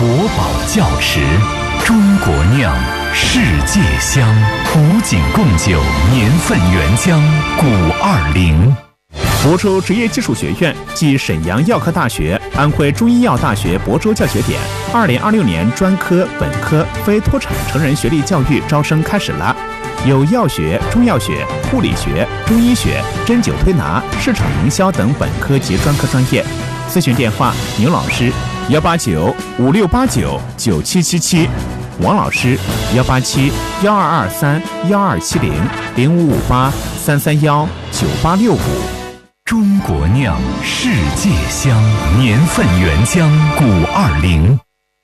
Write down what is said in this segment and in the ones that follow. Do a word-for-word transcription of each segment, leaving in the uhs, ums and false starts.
国宝窖池，中国酿，世界香，古井贡酒，年份原浆，古二零。 亳州职业技术学院暨沈阳药科大学、安徽中医药大学亳州教学点二零二六年专科、本科、非脱产成人学历教育招生开始了。有药学、中药学、护理学、中医学、针灸推拿、市场营销等本科及专科专业。咨询电话：牛老师幺八九五六八九九七七七，王老师幺八七幺二二三幺二七零零五五八三三幺九八六五。 中国酿，世界香，年份原浆，古二零。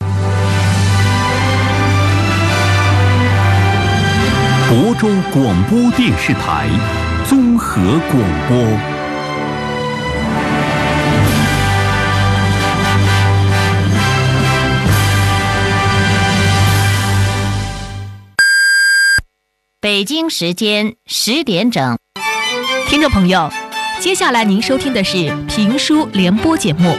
亳州广播电视台综合广播。 北京时间十点整， 听众朋友，接下来您收听的是评书联播节目。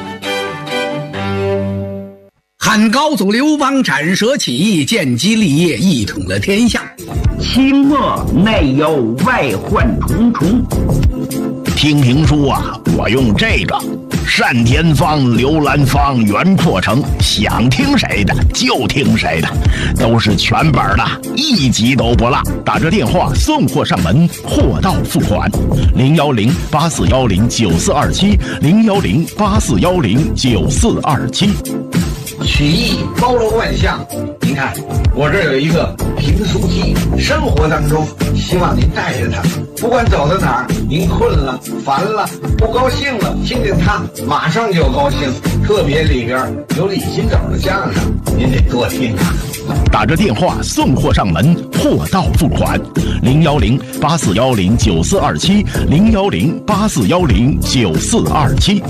汉高祖刘邦斩蛇起义，建基立业，一统了天下。 清末内忧外患重重。 听评书啊，我用这个单田芳、刘兰芳、袁阔成，想听谁的就听谁的，都是全本的，一集都不落。打这电话送货上门，货到付款。零幺零八四幺零九四二七，零幺零八四幺零九四二七。 曲艺包罗万象，您看我这儿有一个评书机，生活当中希望您带着它，不管走到哪儿，您困了、烦了、不高兴了，听见它马上就高兴。特别里边有李金斗的相声，您得多听啊。 打着电话送货上门，货到付款。零幺零八四幺零九四二七，零幺零八四幺零九四二七。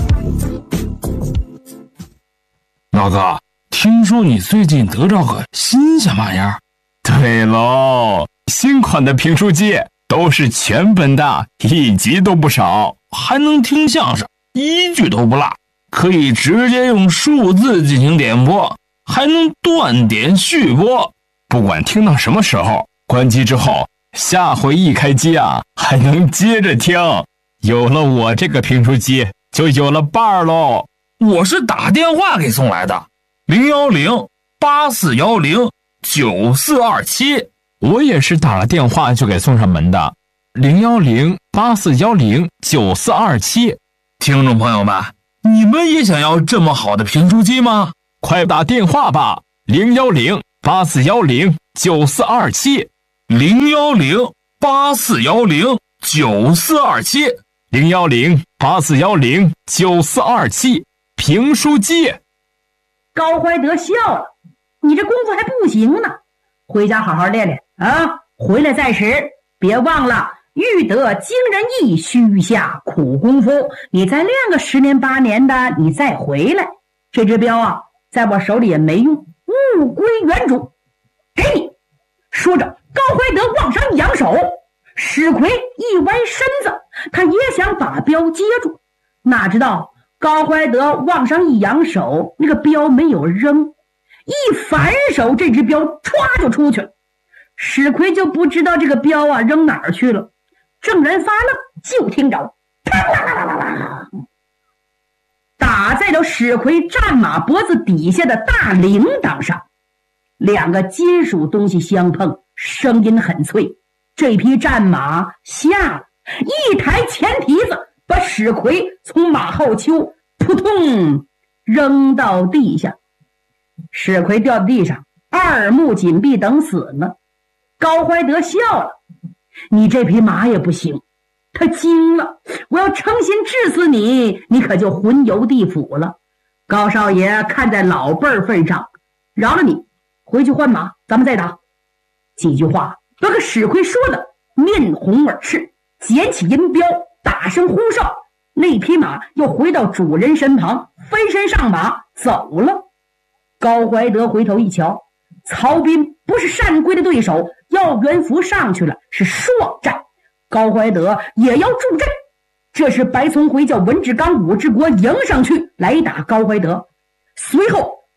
老哥，听说你最近得着个新鲜玩意儿？ 对喽，新款的评书机都是全本的，一集都不少， 还能听相声，一句都不落，可以直接用数字进行点播，还能断点续播， 不管听到什么时候，关机之后，下回一开机啊，还能接着听。有了我这个评书机，就有了伴儿喽。 我是打电话给送来的，零幺零八四幺零九四二七。 我也是打了电话就给送上门的，零幺零八四幺零九四二七。 听众朋友们，你们也想要这么好的评书机吗？ 快打电话吧，零幺零八四幺零九四二七， 零幺零八四幺零九四二七， 零幺零八四幺零九四二七。评书机。 高怀德笑了，你这功夫还不行呢，回家好好练练啊！回来再迟，别忘了欲得惊人意，须下苦功夫。你再练个十年八年的，你再回来。这只镖啊，在我手里也没用，物归原主。给你。说着，高怀德往上一扬手，史奎一歪身子，他也想把镖接住，哪知道高怀德往上一扬手，那个镖没有扔，一反手，这只镖歘就出去了。史奎就不知道这个镖啊扔哪儿去了，正然发愣，就听着啪啦啦啦啦啦，打在了史奎战马脖子底下的大铃铛上，两个金属东西相碰，声音很脆。这匹战马下了，一抬前蹄子把史奎从马后丘扑通扔到地下，史奎掉地上，二目紧闭等死呢。高怀德笑了，你这匹马也不行，他惊了，我要诚心治死你，你可就魂游地府了。高少爷看在老辈儿份上，饶了你，回去换马，咱们再打。几句话把个史奎说的面红耳赤，捡起银镖，大声呼哨，那匹马又回到主人身旁，飞身上马走了。高怀德回头一瞧，曹彬不是单规的对手，要元福上去了，是双战，高怀德也要助阵。这时白从回叫文志刚、武志国迎上去来打高怀德，随后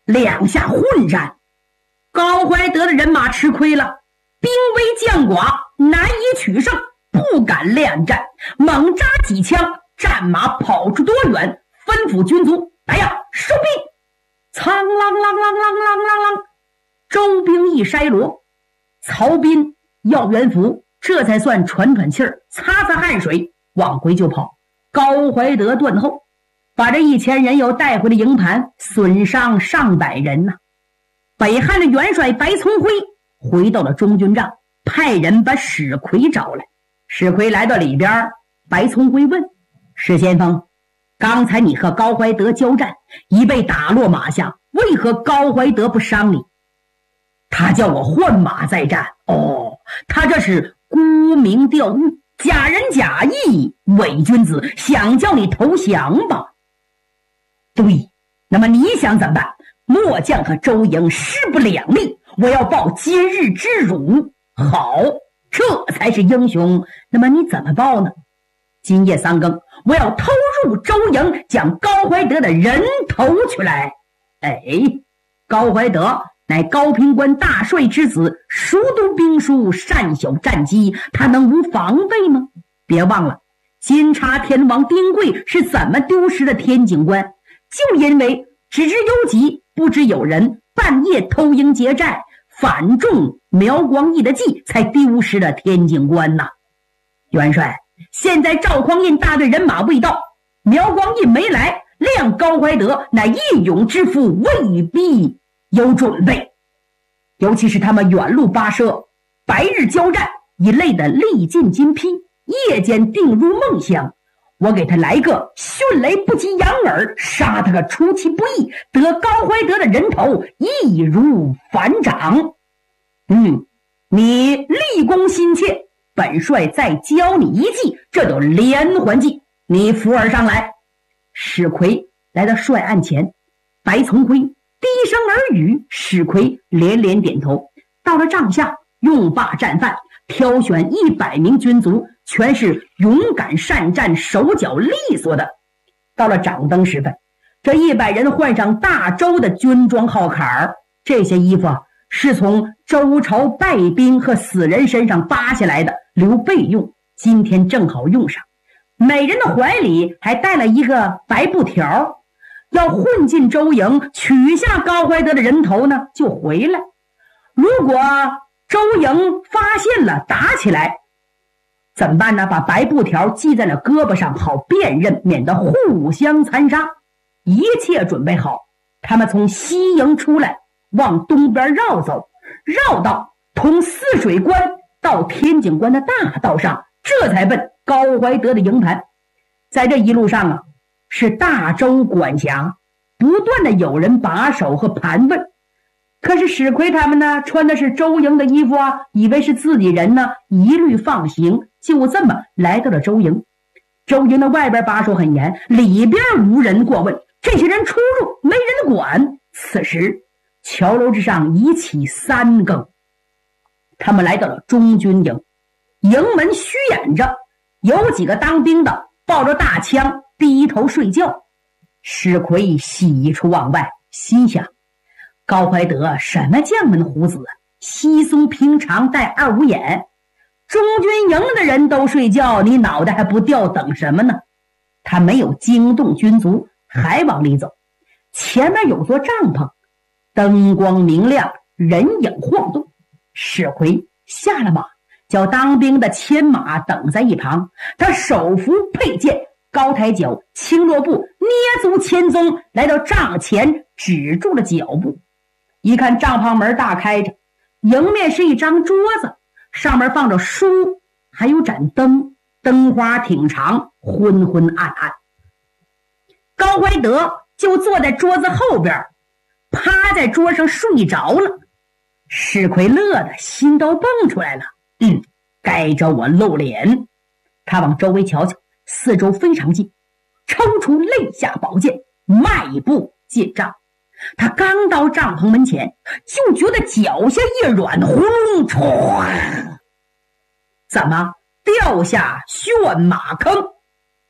两下混战，高怀德的人马吃亏了，兵微将寡，难以取胜，不敢恋战，猛扎几枪，战马跑出多远，吩咐军卒：来呀，收兵！苍啷啷啷啷啷啷啷，周兵一筛罗，曹彬、耀元福这才算喘喘气儿，擦擦汗水，往回就跑。高怀德断后，把这一千人又带回了营盘，损伤上百人呐、啊。北汉的元帅白从辉回到了中军帐，派人把史奎找来。史奎来到里边，白从辉问：史先锋，刚才你和高怀德交战，已被打落马下，为何高怀德不伤你？他叫我换马再战。哦，他这是沽名钓誉，假仁假义，伪君子，想叫你投降吧？对，那么你想怎么办？末将和周营势不两立，我要报今日之辱。好，这才是英雄。那么你怎么报呢？今夜三更，我要偷入周营，将高怀德的人头取来。哎，高怀德乃高平关大帅之子，熟读兵书，善晓战机，他能无防备吗？别忘了，金叉天王丁贵是怎么丢失的天井关，就因为只知有己，不知有人，半夜偷营劫寨，反中苗光义的计，才丢失了天井关呐。元帅，现在赵匡胤大队人马未到，苗光义没来，谅高怀德乃义勇之夫，未必有准备。尤其是他们远路跋涉，白日交战，已累得力尽筋疲，夜间定入梦乡。我给他来个迅雷不及掩耳，杀他个出其不意，得高怀德的人头易如反掌。嗯，你立功心切，本帅再教你一计，这都连环计，你扶而上来。史奎来到帅案前，白从辉低声耳语，史奎连连点头。到了帐下，用罢战犯，挑选一百名军卒，全是勇敢善战，手脚利索的。到了掌灯时分，这一百人换上大周的军装号坎儿，这些衣服啊，是从周朝败兵和死人身上扒下来的，留备用，今天正好用上。每人的怀里还带了一个白布条，要混进周营，取下高怀德的人头呢，就回来。如果周营发现了，打起来怎么办呢？把白布条系在了胳膊上，好辨认，免得互相残杀。一切准备好，他们从西营出来，往东边绕走，绕到通泗水关到天井关的大道上，这才奔高怀德的营盘。在这一路上啊，是大周管辖，不断的有人把守和盘问。可是史奎他们呢，穿的是周营的衣服啊，以为是自己人呢，一律放行，就这么来到了周营。周营的外边把守很严，里边无人过问，这些人出入没人管。此时桥楼之上已起三更，他们来到了中军营，营门虚掩着，有几个当兵的抱着大枪低头睡觉。史奎喜出望外，心想，高怀德什么将门虎子，稀松平常带二五眼，中军营的人都睡觉，你脑袋还不掉等什么呢？他没有惊动军卒，还往里走。前面有座帐篷，灯光明亮，人影晃动。史奎下了马，叫当兵的牵马等在一旁，他手扶佩剑，高抬脚，轻落步，捏足前踪，来到帐前，止住了脚步。一看帐篷门大开着，迎面是一张桌子，上面放着书，还有盏灯，灯花挺长，昏昏暗暗。高怀德就坐在桌子后边，趴在桌上睡着了。史奎乐得心都蹦出来了，嗯，该着我露脸。他往周围瞧瞧，四周非常近，抽出肋下宝剑，迈步进帐。他刚到帐篷门前，就觉得脚下一软，轰隆唰，怎么掉下旋马坑？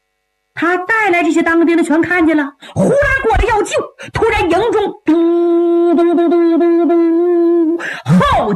他带来这些当兵的全看见了，呼啦过来要救，突然营中咚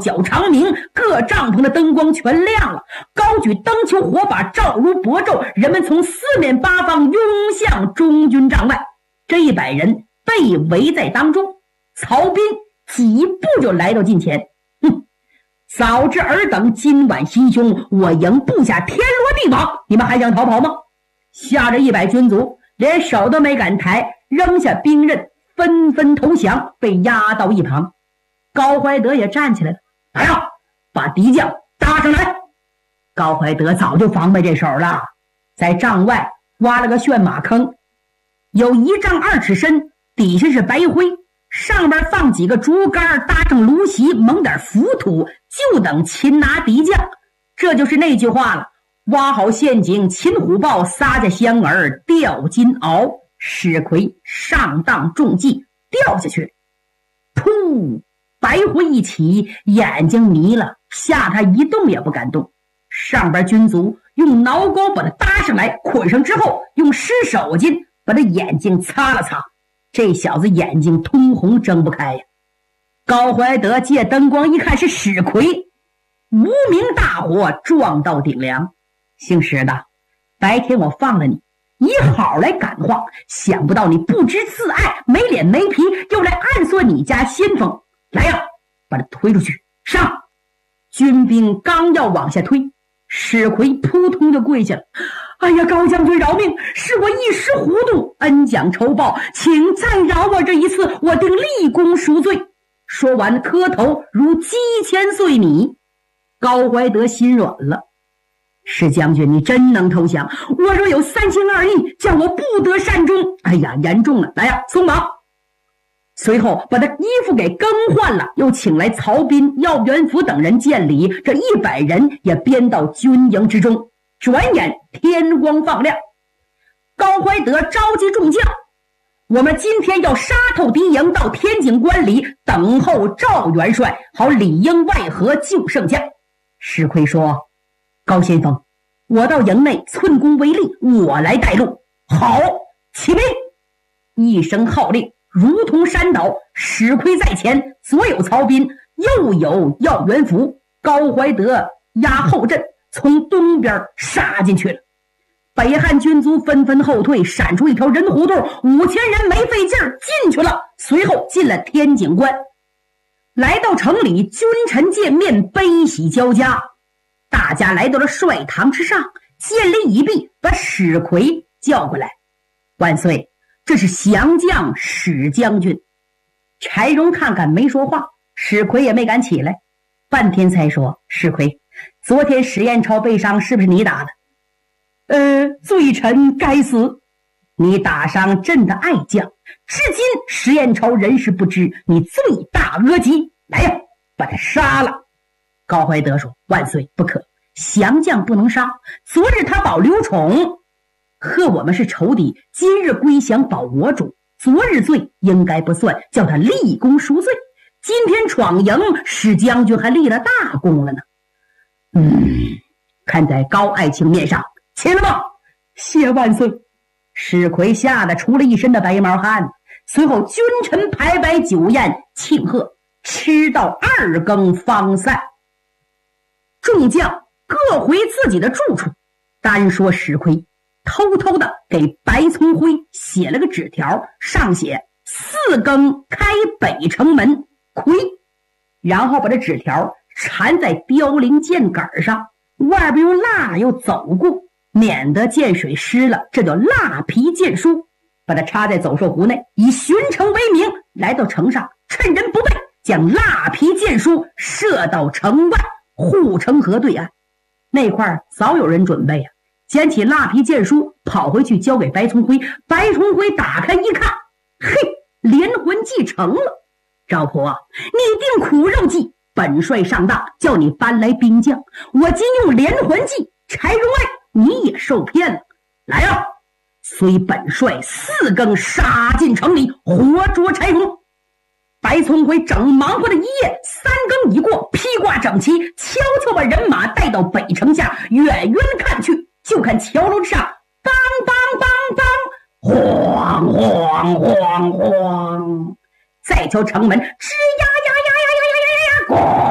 小长鸣，各帐篷的灯光全亮了，高举灯球火把照如薄昼，人们从四面八方涌向中军帐外。这一百人被围在当中，曹彬几步就来到近前。哼，早知尔等今晚袭胸，我营布下天罗地网，你们还想逃跑吗？吓着一百军卒连手都没敢抬，扔下兵刃，纷纷投降，被压到一旁。高怀德也站起来了，来呀，把敌将搭上来。高怀德早就防备这手了，在帐外挖了个旋马坑，有一丈二尺深，底下是白灰，上边放几个竹竿，搭上芦席，蒙点浮土，就等擒拿敌将。这就是那句话了，挖好陷阱擒虎豹，撒下香饵钓金鳌。史奎上当中计，掉下去，噗，白灰一起，眼睛迷了，吓他一动也不敢动。上边军卒用挠钩把他搭上来，捆上之后用湿手巾把他眼睛擦了擦，这小子眼睛通红，睁不开呀。高怀德借灯光一看是史奎，无名大火撞到顶梁。姓史的，白天我放了你，以好来感化，想不到你不知自爱，没脸没皮，又来暗算你家先锋。来呀，把他推出去，上！军兵刚要往下推，史奎扑通就跪下了。哎呀，高将军饶命，是我一时糊涂，恩将仇报，请再饶我这一次，我定立功赎罪。说完磕头如击千岁米。高怀德心软了，史将军，你真能投降，我若有三心二意，叫我不得善终。哎呀，严重了，来呀，松绑。随后把他衣服给更换了，又请来曹彬、耀元福等人见礼，这一百人也编到军营之中。转眼天光放亮，高怀德召集众将，我们今天要杀透敌营，到天井关里等候赵元帅，好里应外合救圣将。史奎说，高先锋，我到营内寸功为力，我来带路。好，起兵！一声号令如同山倒，史奎在前，左有曹彬，右有耀元福，高怀德压后阵，从东边杀进去了。北汉军卒纷纷后退，闪出一条人胡同，五千人没费劲儿进去了。随后进了天井关，来到城里，君臣见面，悲喜交加。大家来到了帅堂之上，见礼已毕，把史奎叫过来。万岁，这是降将史将军。柴荣看看没说话，史奎也没敢起来，半天才说，史奎，昨天史彦超被伤，是不是你打的？呃，罪臣该死。你打伤朕的爱将，至今史彦超人事不知，你罪大恶极，来呀，把他杀了。高怀德说，万岁不可，降将不能杀，昨日他保刘宠，和我们是仇敌，今日归降保我主，昨日罪应该不算，叫他立功赎罪。今天闯营，史将军还立了大功了呢。嗯，看在高爱卿面上，起来吧。谢万岁。史奎吓得出了一身的白毛汗，随后君臣排摆酒宴庆贺，吃到二更方散。众将各回自己的住处，单说史奎偷偷的给白聪辉写了个纸条，上写四更开北城门，亏。然后把这纸条缠在凋零箭杆上，外边用蜡又走过，免得箭水湿了，这叫蜡皮箭书。把它插在走兽湖内，以巡城为名，来到城上，趁人不备，将蜡皮箭书射到城外护城河对岸。那块早有人准备啊，捡起蜡皮箭书跑回去交给白聪辉。白聪辉打开一看，嘿，连魂计成了。赵普啊，你定苦肉计，本帅上当，叫你搬来兵将，我今用连环计，柴荣卫你也受骗了。来啊，随本帅四更杀进城里，活捉柴荣。白聪辉整忙活了一夜，三更已过，披挂整齐，悄悄把人马带到北城下，远远看去，就看桥楼之上梆梆梆梆，晃晃晃晃，再瞧城门吱呀呀呀呀呀呀呀呀，咣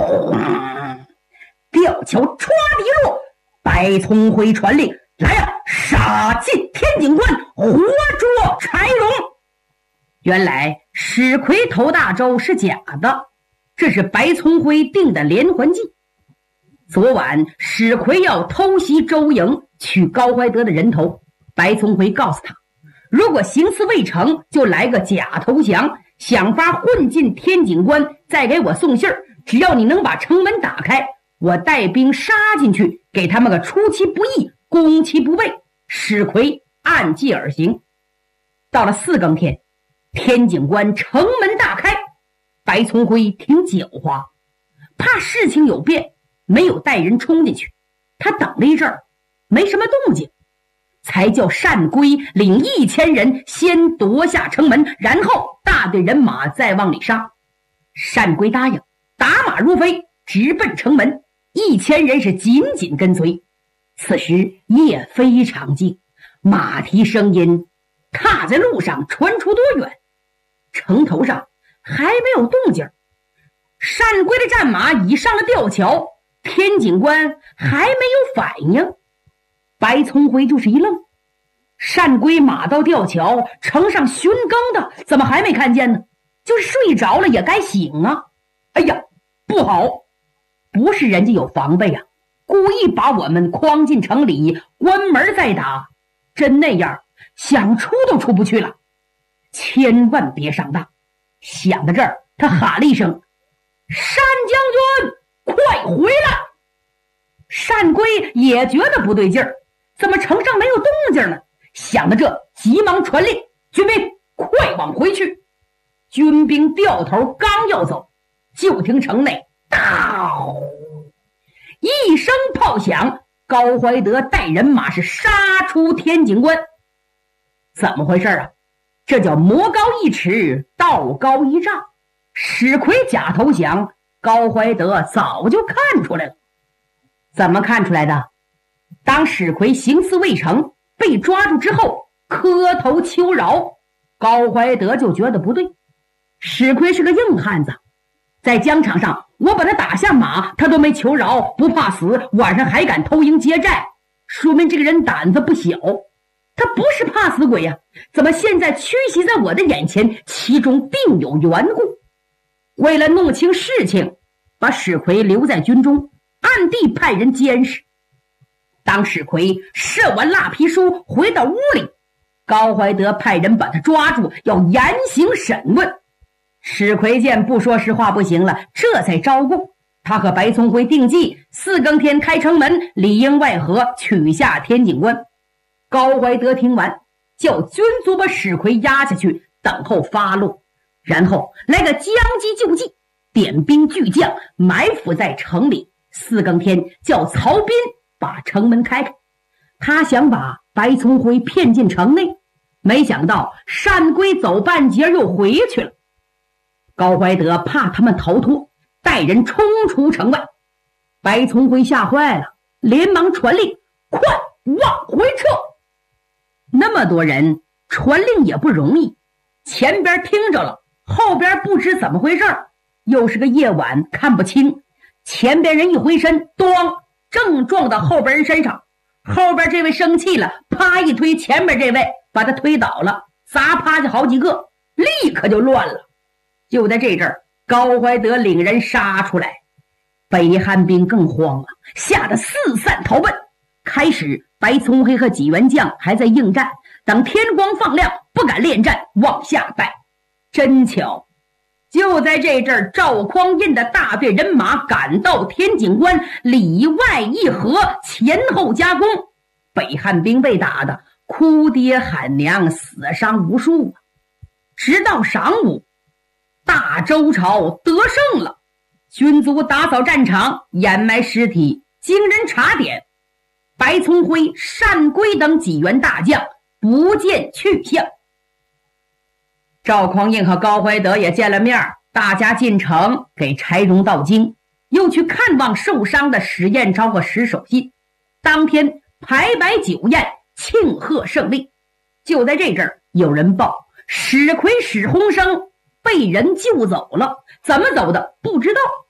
轰！吊桥歘地落，白聪辉传令：来呀，杀进天井关，活捉柴荣！原来史奎投大周是假的，这是白聪辉定的连环计。昨晚史奎要偷袭周营，取高怀德的人头。白聪辉告诉他，如果行刺未成，就来个假投降，想法混进天井关，再给我送信儿。只要你能把城门打开，我带兵杀进去，给他们个出其不意，攻其不备。史奎按计而行。到了四更天，天井关城门大开，白聪辉挺狡猾，怕事情有变，没有带人冲进去。他等了一阵儿，没什么动静，才叫单归领一千人先夺下城门，然后大队人马再往里杀。单归答应，打马如飞，直奔城门。一千人是紧紧跟随。此时夜非常静，马蹄声音踏在路上传出多远？城头上还没有动静。单归的战马已上了吊桥，天井关还没有反应。白聪辉就是一愣，单归马到吊桥，城上巡更的怎么还没看见呢？就是睡着了也该醒啊！哎呀，不好，不是人家有防备啊，故意把我们框进城里，关门再打。真那样，想出都出不去了。千万别上当。想到这儿，他喊了一声：单将军，快回来！单归也觉得不对劲儿，怎么城上没有动静呢？想到这，急忙传令：军兵快往回去！军兵掉头刚要走，就听城内当一声炮响，高怀德带人马是杀出天井关。怎么回事啊？这叫魔高一尺，道高一丈。史奎假投降，高怀德早就看出来了。怎么看出来的？当史奎行刺未成，被抓住之后，磕头求饶，高怀德就觉得不对。史奎是个硬汉子，在疆场上我把他打下马，他都没求饶，不怕死，晚上还敢偷营劫寨，说明这个人胆子不小。他不是怕死鬼呀、啊，怎么现在屈膝在我的眼前？其中定有缘故。为了弄清事情，把史奎留在军中，暗地派人监视。当史奎射完蜡皮书回到屋里，高怀德派人把他抓住，要严刑审问。史奎见不说实话不行了，这才招供。他和白聪辉定计，四更天开城门，里应外合，取下天井关。高怀德听完，叫军卒把史奎押下去，等候发落，然后来个将计就计，点兵巨将埋伏在城里。四更天叫曹彬把城门开开，他想把白聪辉骗进城内，没想到单归走半截又回去了。高怀德怕他们逃脱，带人冲出城外。白聪辉吓坏了，连忙传令：快往回撤！那么多人传令也不容易，前边听着了，后边不知怎么回事，又是个夜晚看不清，前边人一回身，咣，正撞到后边人身上。后边这位生气了，啪一推前边这位，把他推倒了，砸趴下好几个，立刻就乱了。就在这阵儿，高怀德领人杀出来，北汉兵更慌了，吓得四散逃奔。开始白聪辉和几员将还在应战，等天光放亮，不敢恋战，往下败。真巧，就在这阵儿，赵匡胤的大队人马赶到天井关，里外一合，前后夹攻，北汉兵被打的哭爹喊娘，死伤无数。直到晌午，大周朝得胜了，军卒打扫战场，掩埋尸体，经人查点，白聪辉、单归等几员大将不见去向。赵匡胤和高怀德也见了面，大家进城给柴荣道经，又去看望受伤的史彦超和史守信。当天排摆酒宴，庆贺胜利。就在这阵儿，有人报史奎、史洪生被人救走了，怎么走的不知道。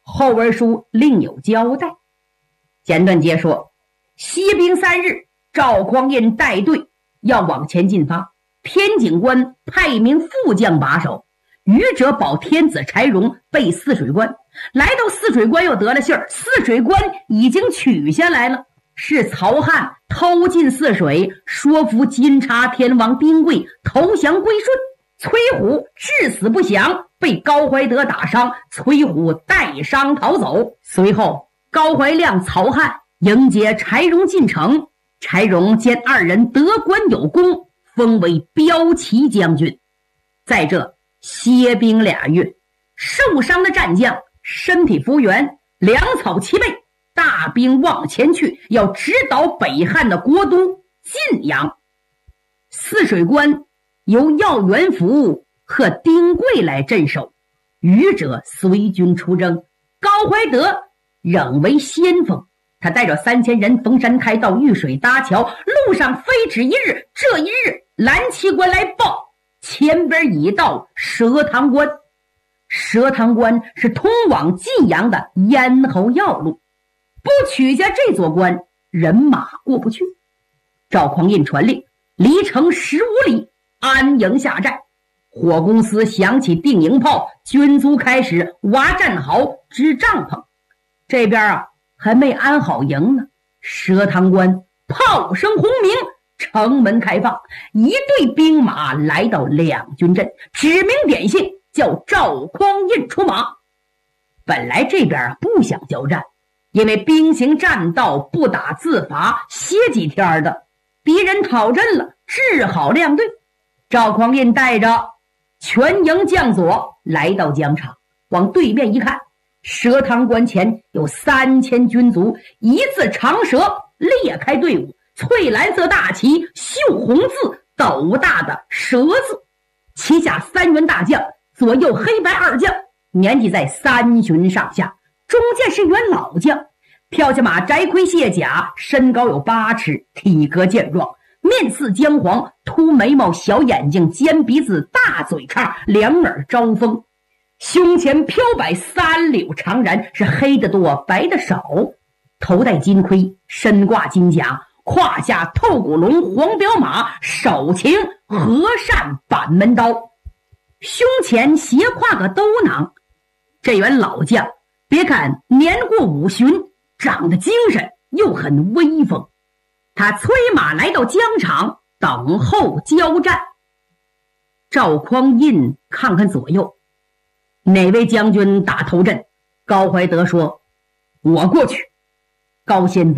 后文书另有交代。简短截说，歇兵三日，赵匡胤带队要往前进发，天井关派一名副将把守，余者保天子柴荣备泗水关。来到泗水关又得了信儿，泗水关已经取下来了，是曹汉偷进泗水，说服金叉天王丁贵投降归顺。崔虎至死不降，被高怀德打伤，崔虎带伤逃走。随后高怀亮、曹汉迎接柴荣进城，柴荣见二人得官有功，封为骠骑将军。在这歇兵俩月，受伤的战将身体复原，粮草齐备，大兵往前去，要直捣北汉的国都晋阳。泗水关由耀元福和丁贵来镇守，余者随军出征。高怀德仍为先锋，他带着三千人逢山开到御水搭桥，路上非止一日。这一日，蓝旗官来报，前边已到蛇塘关。蛇塘关是通往晋阳的咽喉要路，不取下这座关，人马过不去。赵匡胤传令，离城十五里，安营下寨。火公司响起定营炮，军卒开始挖战壕、支帐篷。这边啊，还没安好营呢。蛇塘关炮声轰鸣，城门开放，一队兵马来到两军阵，指名点姓叫赵匡胤出马。本来这边啊不想交战，因为兵行栈道，不打自罚，歇几天的。敌人讨阵了，只好亮队。赵匡胤带着全营将佐来到疆场，往对面一看，蛇塘关前有三千军卒，一字长蛇裂开队伍，翠蓝色大旗，绣红字，斗大的蛇字。旗下三员大将，左右黑白二将，年纪在三旬上下，中间是员老将，跳下马摘盔卸甲，身高有八尺，体格健壮，面似姜黄，秃眉毛，小眼睛，尖鼻子，大嘴叉，两耳招风，胸前飘摆三绺长髯，是黑的多，白的少，头戴金盔，身挂金甲，胯下透骨龙黄骠马，手擎和善板门刀，胸前斜挎个兜囊。这员老将别看年过五旬，长得精神，又很威风。他催马来到疆场，等候交战。赵匡胤看看左右，哪位将军打头阵？高怀德说：“我过去。”高先锋